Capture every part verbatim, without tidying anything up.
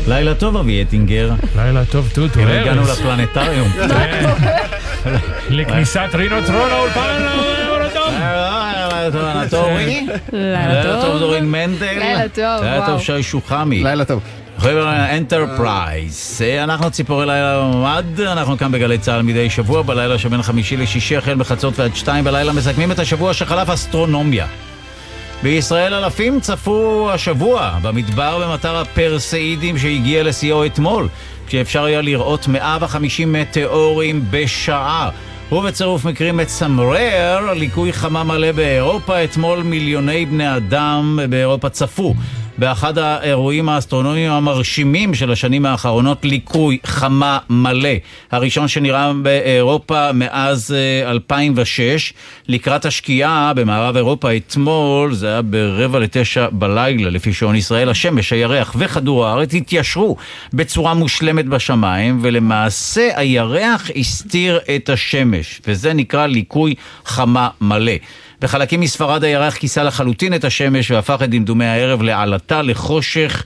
לילה טוב, אבי אטינגר. לילה טוב, טוטו. הגענו לפלנטריום. לכניסת רינו טרון האולפן. לילה טוב. לילה טוב, אורי. לילה טוב, דורין מנדל. לילה טוב, לילה טוב, שי שוחמי. לילה טוב. חבר'ה, אנטרפרייז. אנחנו ציפורי לילה בממד, אנחנו כאן בגלי צהל מדי שבוע, בלילה שבין חמישי לשישי, החל בחצות ועד שתיים בלילה, מסכמים את השבוע שחלף אסטרונומיה. בישראל אלפים צפו השבוע במדבר במטר הפרסאידים שהגיע לשיאו אתמול, כשאפשר היה לראות מאה וחמישים מטאורים בשעה. ובצירוף מקרים מצמרר, ליקוי חמה מלא באירופה. אתמול מיליוני בני אדם באירופה צפו באחד האירועים האסטרונומיים המרשימים של השנים האחרונות, ליקוי חמה מלא, הראשון שנראה באירופה מאז אלפיים ושש. לקראת השקיעה במערב אירופה אתמול, זה היה ברבע לתשע בלילה לפי שעון ישראל, השמש, הירח וכדור הארץ התיישרו בצורה מושלמת בשמיים, ולמעשה הירח הסתיר את השמש, וזה נקרא ליקוי חמה מלא. בחלקים מספרד הירח כיסה לחלוטין את השמש והפך את דמדומי הערב לעלתה, לחושך.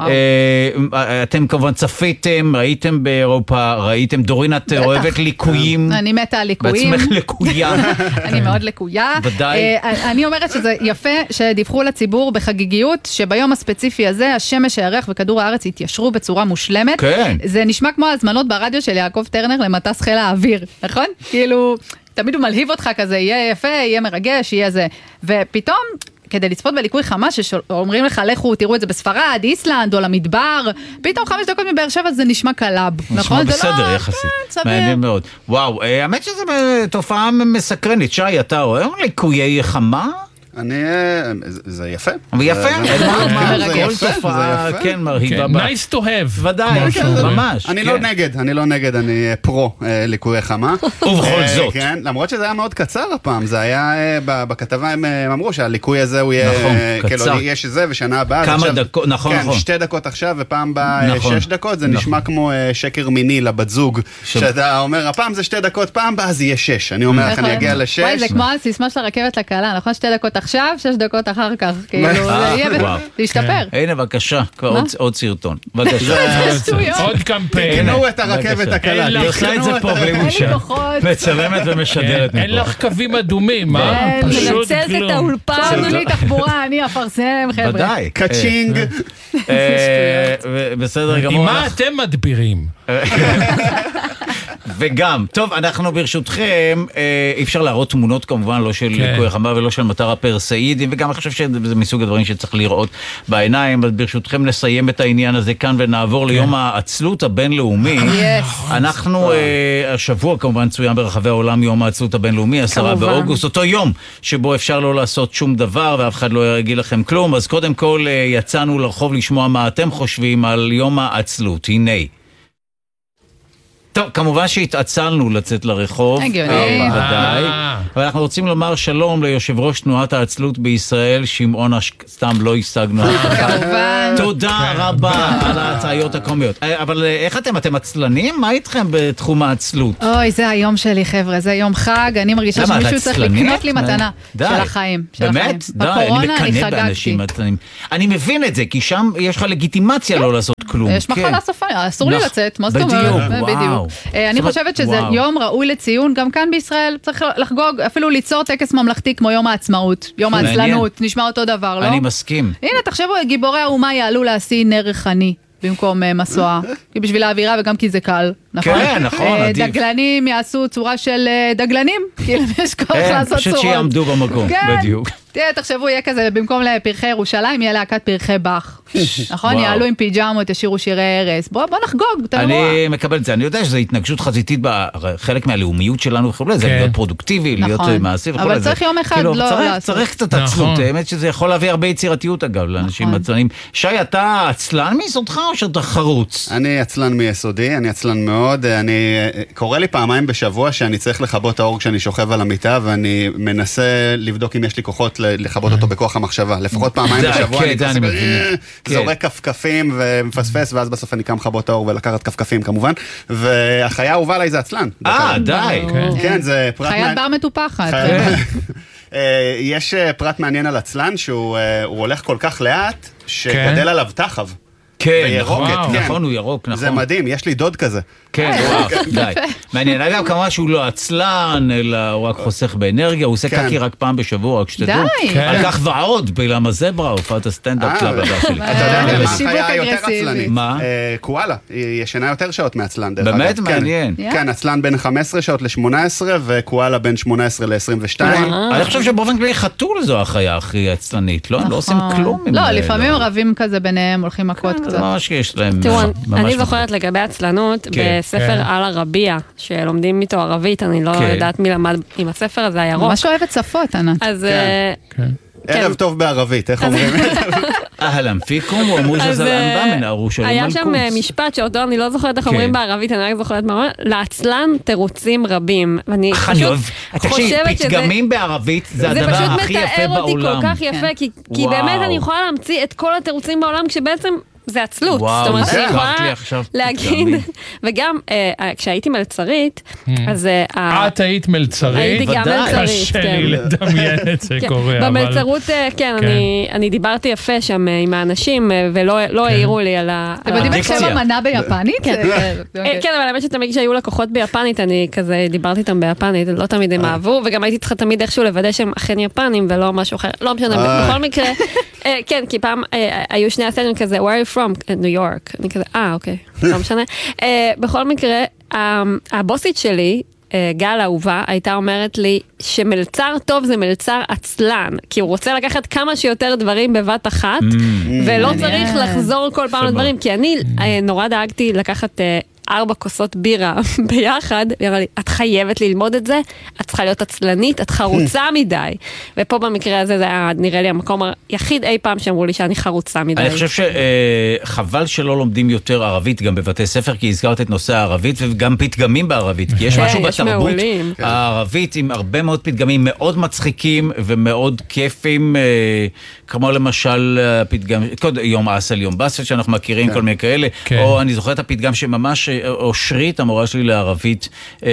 אה, אתם כמובן צפיתם, ראיתם באירופה, ראיתם, דורין, את אוהבת ליקויים? אני מתה על ליקויים. בעצמך לקויה. אני מאוד לקויה. ודאי. אה, אני אומרת שזה יפה שדיווחו לציבור בחגיגיות שביום הספציפי הזה השמש, הירח וכדור הארץ התיישרו בצורה מושלמת. כן. זה נשמע כמו הזמנות ברדיו של יעקב טרנר למטס חיל האוויר, נכון? כאילו תמיד הוא מלהיב אותך כזה, יהיה יפה, יהיה מרגש, יהיה זה. ופתאום, כדי לצפות בליקוי חמה, שאומרים לך, לכו, תראו את זה בספרד, איסלנד, או למדבר, פתאום חמש דקות מבאר שבע זה נשמע קלאב. נשמע בסדר יחסית. מעניין מאוד. וואו, האמת שזה תופעה מסקרנית. שי, אתה אוהב ליקויי חמה? אני, זה יפה. ויפה, זה כל תופעה, כן, מרהיבה בה. nice to have. ודאי, ממש. אני לא נגד, אני לא נגד, אני פרו ליקויי חמה. ובכל זאת. כן, למרות שזה היה מאוד קצר הפעם, זה היה, בכתבה הם אמרו שהליקוי הזה הוא יהיה, כאילו, יש זה ושנה הבאה. כמה דקות, נכון, נכון. כן, שתי דקות עכשיו ופעם באה שש דקות, זה נשמע כמו שקר מיני לבת זוג, שאתה אומר, הפעם זה שתי דקות, פעם באה זה יהיה שש. אני אומר לך, אני אגיע לשש. וואי, זה כמו הסיסמה של הרכבת לקהלה, נכון? שתי דקות עכשיו, שש דקות אחר כך, כאילו, זה יהיה להשתפר. הנה, בבקשה, כבר עוד סרטון. בבקשה. עוד קמפיין. תקנו את הרכבת הקלה. אני עושה את זה פה בלי בושה. מצלמת ומשדרת מפה. אין לך קווים אדומים, מה? מנצלת את האולפן, לי תחבורה, אני אפרסם, חבר'ה. ודאי. קצ'ינג. בסדר גמור. עם מה אתם מדבירים? וגם, טוב, אנחנו ברשותכם, אי אפשר להראות תמונות כמובן, לא של ליקוי חמה ולא של מטר הפרסאידים, וגם אני חושב שזה מסוג הדברים שצריך לראות בעיניים, אז ברשותכם נסיים את העניין הזה כאן ונעבור ליום העצלות הבינלאומי. אנחנו השבוע כמובן צוין ברחבי העולם יום העצלות הבינלאומי, עשרה באוגוסט, אותו יום שבו אפשר לא לעשות שום דבר ואף אחד לא יגיד לכם כלום, אז קודם כל יצאנו לרחוב לשמוע מה אתם חושבים על יום העצלות. הנה. טוב, כמובן שהתעצלנו לצאת לרחוב, ודאי, אבל אנחנו רוצים לומר שלום ליושב ראש תנועת העצלות בישראל, שמעון, סתם לא השגנו. כמובן. תודה רבה על ההצעיות הקומיות. אבל איך אתם? אתם עצלנים? מה איתכם בתחום העצלות? אוי, זה היום שלי, חבר'ה, זה יום חג, אני מרגישה שמישהו צריך לקנות לי מתנה של החיים. באמת? די, אני מקנא באנשים עצלנים. אני מבין את זה, כי שם יש לך לגיטימציה לא לעשות כלום. יש מחלה סופה, אסור לי לצאת, מה זאת אומרת? בדיוק. אני חושבת שזה יום ראוי לציון, גם כאן בישראל צריך לחגוג, אפילו ליצור טקס ממלכתי כמו יום העצמאות, יום העצלנות, נשמע אותו דבר, לא? אני מסכים. הנה, תחשבו, גיבורי האומה יעלו להשיא נר ריחני במקום מסוע, כי בשביל האווירה וגם כי זה קל, נכון? כן, נכון, עדיף. דגלנים יעשו צורה של דגלנים, כאילו יש כוח לעשות צורות. פשוט שיעמדו במקום, בדיוק. תראה, תחשבו, יהיה כזה, במקום לפרחי ירושלים, יהיה להקת פרחי בח. נכון? יעלו עם פיג'מות, ישירו שירי ערס. בוא נחגוג, תנוע. אני מקבל את זה. אני יודע שזו התנגשות חזיתית בחלק מהלאומיות שלנו וכו', זה להיות פרודוקטיבי, להיות מעשי וכו'. אבל צריך יום אחד לא לעשות. צריך קצת עצלות. האמת שזה יכול להביא הרבה יצירתיות, אגב, לאנשים עצלנים. שי, אתה עצלן מיסודך או שאתה חרוץ? אני עצלן מיסודי, אני עצלן מאוד. אני קורא לי פעמיים בשבוע שאני צריך לכבות האור כשאני שוכב על המיטה, ואני מנסה לבדוק אם יש לי כוחות לכבות אותו בכוח המחשבה. לפחות פעמיים בשבוע אני זורק כפכפים ומפספס, ואז בסוף אני קם לכבות האור ולקחת כפכפים כמובן, והחיה האהובה עליי זה עצלן. אה, די. כן, זה פרט... חיית בר מטופחת. יש פרט מעניין על עצלן, שהוא הולך כל כך לאט, שגדל עליו תחב. כן, וירוקת, נכון, כן. נכון, הוא ירוק, נכון. זה מדהים, יש לי דוד כזה. כן, וואו, די. מעניין, אגב, כמובן שהוא לא עצלן, אלא הוא רק חוסך באנרגיה, הוא עושה כן. קקי רק פעם בשבוע, רק שתדעו. די. כן. על כך ועוד, בעילם הזברה, הופעת הסטנדאפ של אה, הוועדה שלי. אתה יודע אה, מה בשיווק החיה יותר אגרסיבי. עצלנית? מה? אה, קואלה, היא ישנה יותר שעות מעצלן, דרך אגב. באמת כן. מעניין. Yeah. כן, עצלן בין חמש עשרה שעות ל-שמונה עשרה, וקואלה בין שמונה עשרה ל-עשרים ושתיים. אני חושב שבאופן כללי חתול זו החיה הכי עצלנית, לא? הם לא עושים כלום. עם- לא, לפעמים רבים כזה ביניהם, הולכים מכות קצת. לא, שיש להם... תראו, ממש אני מכות. זוכרת לגבי עצלנות, כן, בספר כן. על הרביע, שלומדים איתו ערבית, אני לא כן. יודעת מי למד עם הספר הזה, הירוק. ממש אוהבת שפות, ענת. אז אה, כן. ערב טוב בערבית, איך אומרים? אהלן פיקום, הוא אמור אז, שזה אה, לאנבא מן ארוש של היה מלכות. שם אה, משפט שאותו אני לא זוכרת איך כן. אומרים בערבית, אני רק זוכרת מה אומר, לעצלן תירוצים רבים. ואני אך, אני פשוט אוהב, תקשיב, חושבת שזה... פתגמים בערבית זה זה הדבר פשוט הכי יפה מתאר אותי בעולם. כל כך יפה, כן. כי, כי וואו. באמת אני יכולה להמציא את כל התירוצים בעולם, כשבעצם זה עצלות. וואו, זאת אומרת, זה אני הזכרת יכולה לי עכשיו להגיד, פתגמים. וגם אה, אה, כשהייתי מלצרית, אז... אה, ה- את היית מלצרית? הייתי גם ודאי. מלצרית, קשה כן. לי לדמיין את זה כן, קורה, אבל... במלצרות, אה, כן, כן. אני- אני דיברתי יפה שם אה, עם האנשים, אה, ולא לא העירו לי על ה... אתם על יודעים ה- איך שם הדיקציה. המנה ביפנית? כן. אה, אה, אוקיי. כן, אבל האמת שתמיד כשהיו לקוחות ביפנית, אני כזה דיברתי איתם ביפנית, לא תמיד הם אהבו, וגם הייתי צריכה תמיד איכשהו לוודא שהם אכן יפנים ולא משהו אחר, לא משנה, אה. בכל מקרה, אה, כן, כי פעם אה, היו שני הסטנדרים כזה, where are you from? ניו יורק. אני כזה, אה, אוקיי, לא משנה. אה, בכל מקרה, ה- הבוסית שלי, אה, גל האהובה, הייתה אומרת לי שמלצר טוב זה מלצר עצלן, כי הוא רוצה לקחת כמה שיותר דברים בבת אחת, ולא צריך מעניין. לחזור כל פעם יפה לדברים, כי אני אה, נורא דאגתי לקחת אה, ארבע כוסות בירה ביחד, היא אמרה לי, את חייבת ללמוד את זה, את צריכה להיות עצלנית, את חרוצה מדי. ופה במקרה הזה זה היה נראה לי המקום היחיד אי פעם שאמרו לי שאני חרוצה מדי. אני חושב שחבל שלא לומדים יותר ערבית גם בבתי ספר, כי הזכרת את נושא הערבית וגם פתגמים בערבית, כי יש כן, משהו יש בתרבות מעולים. הערבית עם הרבה מאוד פתגמים מאוד מצחיקים ומאוד כיפים, אה, כמו למשל הפתגם, קודם יום אסל יום בסל שאנחנו מכירים כל מיני כאלה, כן. או אני זוכר את הפתגם שממש אושרית, המורה שלי לערבית, אה,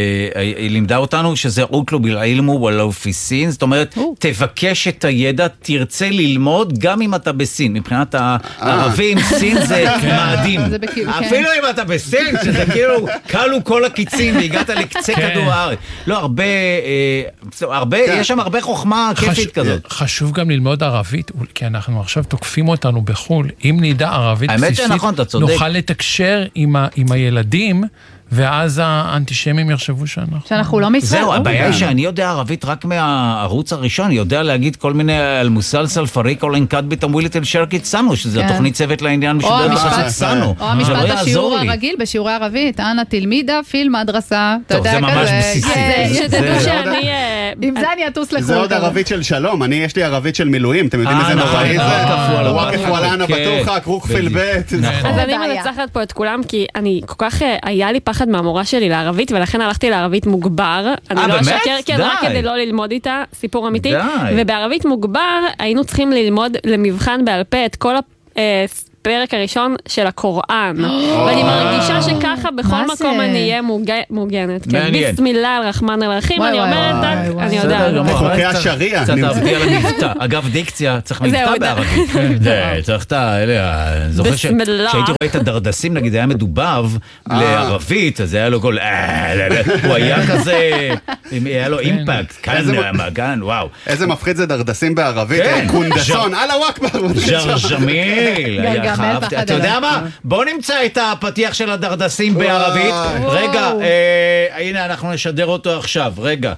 היא לימדה אותנו שזה אוטלו בלעילמו וואלו פיסין, זאת אומרת, תבקש את הידע, תרצה ללמוד גם אם אתה בסין. מבחינת הערבים, סין זה מאדים. זה בכאילו, כן. אפילו אם אתה בסין, שזה כאילו, קלו כל הקיצים והגעת לקצה כן. כדור הארץ. לא, הרבה, אה, הרבה, יש שם הרבה חוכמה כיפית חש- כזאת. חשוב גם ללמוד ערבית, כי אנחנו עכשיו תוקפים אותנו בחול. אם נדע ערבית האמת בסיסית, שנכון, אתה צודק. נוכל לתקשר עם ה- עם הילדים, ואז האנטישמים יחשבו שאנחנו... שאנחנו לא מישראל. זהו, הבעיה היא אוקיי. שאני יודע ערבית רק מהערוץ הראשון, אני יודע להגיד כל מיני על מוסלסל פריק או לנקד בתמווילת אל שרקית סנו, שזה כן. התוכנית צוות לעניין משודרת המשפט- בחסות סנו. או המשפט זה לא השיעור יעזור לי. הרגיל בשיעורי ערבית, אנא תלמידה פיל מדרסה. אתה טוב, יודע, זה ממש כזה, בסיסי. כן. זה- שתדעו זה- שאני... אה, עם זה אני אטוס לחו"ל. זה עוד כזה. ערבית של שלום, אני יש לי ערבית של מילואים, אתם יודעים אה, איזה נכון, נוראי זה? וואקף וואלה, וואקף וואלה אנה כן. בטוחה, קרוק פיל בית. נכון. אז אני בעיה. מנצחת פה את כולם, כי אני כל כך, אה, היה לי פחד מהמורה שלי לערבית, ולכן הלכתי לערבית מוגבר. אני אה, לא באמת? אשקר, כן, די. רק כדי לא ללמוד איתה, סיפור אמיתי. די. ובערבית מוגבר היינו צריכים ללמוד למבחן בעל פה את כל הפרק הראשון של הקוראן. ואני מרגישה שככה בכל מה מקום זה? אני אהיה מוגה- מוגנת. כן, מעניין. ביסמילה אל-רחמן אל-רחים, וואי, אני וואי, אומרת, וואי, טק, וואי. אני בסדר יודעת. גמור. חוקי קצת- השריעה. קצת נמצא. תעבדי על המבטא. אגב, דיקציה, צריך מבטא זהו, בערבית. זה, צריך את ה... אלה, אני זוכר ש- בסמלה. כשהייתי רואה את הדרדסים, נגיד, היה מדובב לערבית, אז היה לו כל... אה, לא, לא, הוא היה כזה... היה לו אימפקט. כאן, איזה מ- כאן, וואו. איזה מפחיד זה דרדסים בערבית, כן. אה, קונדסון, אללה אכבר. ג'רג'מיל. היה גלגמל חייב- פחד אתה יודע עליו. מה? בוא נמצא את הפתיח של הדרדסים בערבית. וואי. רגע, אה, הנה אנחנו נשדר אותו עכשיו, רגע.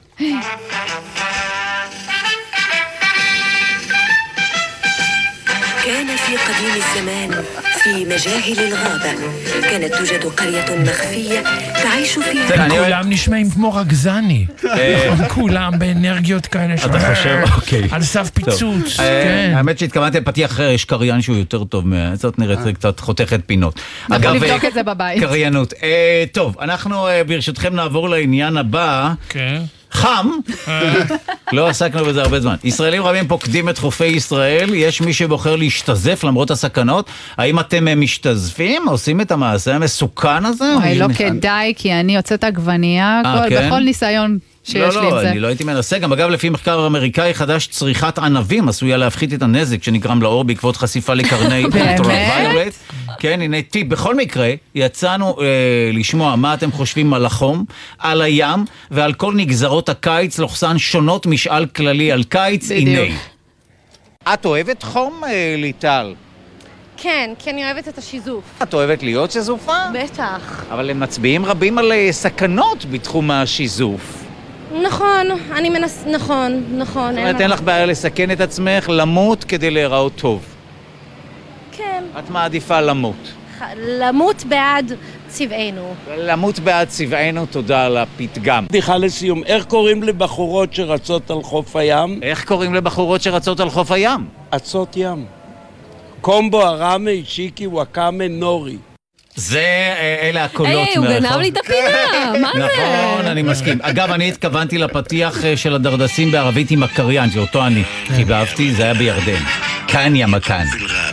كان في قديم الزمان في مجاهل الغابة كانت توجد قرية مخفية تعيش فيها בסדר, אני אוהב- כולם נשמעים כמו רגזני. כולם באנרגיות כאלה. אתה חושב, אוקיי. על סף פיצוץ. אה, כן. האמת שהתכוונתי לפתיח אחר, יש קריין שהוא יותר טוב, מה- זאת נראית קצת חותכת פינות. אנחנו אגב, נבדוק אה, את זה בבית. קריינות. אה, טוב, אנחנו אה, ברשותכם נעבור לעניין הבא. כן. חם, לא עסקנו בזה הרבה זמן. ישראלים רבים פוקדים את חופי ישראל, יש מי שבוחר להשתזף למרות הסכנות. האם אתם אה, משתזפים? עושים את המעשה המסוכן הזה? וואי, לא הנה. כדאי, כי אני יוצאת עגבנייה אה, כל- כן? בכל ניסיון שיש לא, לי עם לא, זה. אני לא הייתי מנסה. גם אגב, לפי מחקר אמריקאי חדש, צריכת ענבים עשויה להפחית את הנזק שנגרם לאור בעקבות חשיפה לקרני אולטראוויולט. כן, הנה טיפ. בכל מקרה, יצאנו אה, לשמוע מה אתם חושבים על החום, על הים ועל כל נגזרות הקיץ, לוחסן שונות משאל כללי על קיץ. הנה. את אוהבת חום, אה, ליטל? כן, כי אני אוהבת את השיזוף. את אוהבת להיות שזופה? בטח. אבל הם מצביעים רבים על אה, סכנות בתחום השיזוף. נכון, אני מנס... נכון, נכון. זאת אומרת, אין לך בעיה לסכן את עצמך, למות כדי להיראות טוב. כן. את מעדיפה למות. למות בעד צבענו. למות בעד צבענו, תודה על הפתגם. בדיחה לסיום, איך קוראים לבחורות שרצות על חוף הים? איך קוראים לבחורות שרצות על חוף הים? עצות ים. קומבו, הרמי, שיקי, וואקאמה, נורי. זה, אלה הקולות. היי, הוא גנב לי את הפינה, מה זה? נכון, אני מסכים. אגב, אני התכוונתי לפתיח של הדרדסים בערבית עם הקריין, זה אותו אני חיבבתי, זה היה בירדן. כאן יא מכאן.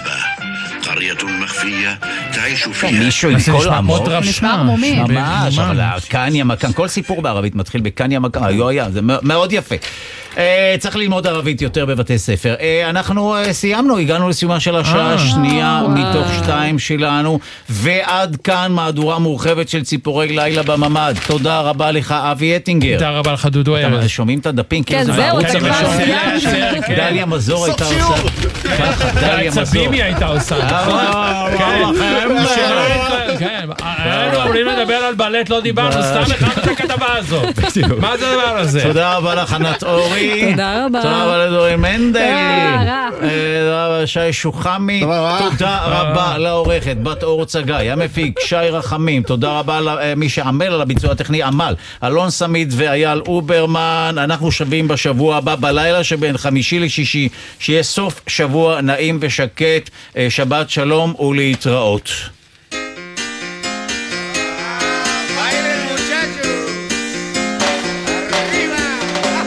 מישהו עם קול עמוק. נשמע עמומי. ממש, אבל כאן יא מכאן, כל סיפור בערבית מתחיל בכאן יא מכאן, היו היה, זה מאוד יפה. צריך ללמוד ערבית יותר בבתי ספר. אנחנו סיימנו, הגענו לסיומה של השעה השנייה מתוך שתיים שלנו, ועד כאן מהדורה מורחבת של ציפורי לילה בממד. תודה רבה לך, אבי אטינגר. תודה רבה לך, דודו ארז. שומעים את הדפים? כן, זהו, אתה כבר סיימת. דליה מזור הייתה עושה. דליה מזור. צבימי הייתה עושה. כן, היינו אמורים לדבר על בלט, לא דיברנו, סתם אחד את הכתבה הזאת. מה זה הדבר הזה? תודה רבה לך, ענת אורי. תודה רבה. תודה רבה לדורין מנדל. תודה רבה. תודה רבה שי שוחמי. תודה רבה לעורכת בת אור צגי, המפיק שי רחמים. תודה רבה למי שעמל על הביצוע הטכני עמל, אלון סמית ואייל אוברמן. אנחנו שווים בשבוע הבא בלילה שבין חמישי לשישי, שיהיה סוף שבוע נעים ושקט. שבת שלום ולהתראות.